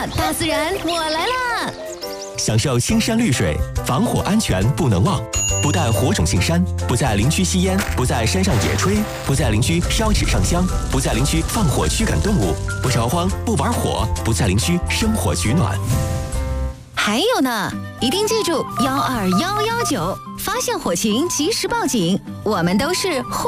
大自然，我来啦！ 享受青山绿水，防火安全不能忘。不但火种进山，不在林区吸烟，不在山上野炊，不在林区烧纸上香，不在林区放火驱赶动物，不烧荒，不玩火，不在林区生火取暖。 还有呢，一定记住12119，发现火情及时报警，我们都是